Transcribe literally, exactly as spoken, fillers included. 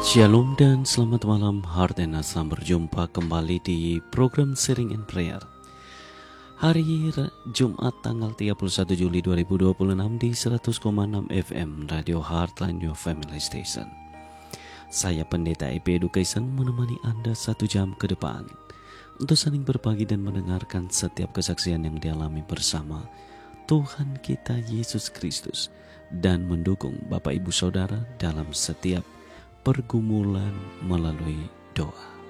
Shalom dan selamat malam Hardena, selamat berjumpa kembali di program Sharing and Prayer. Hari Jumat tanggal tiga puluh satu Juli dua ribu dua puluh enam di seratus koma enam F M Radio Heartline Your Family Station. Saya Pendeta E P Education menemani Anda satu jam ke depan untuk saling berbagi dan mendengarkan setiap kesaksian yang dialami bersama Tuhan kita Yesus Kristus dan mendukung Bapak Ibu Saudara dalam setiap pergumulan melalui doa.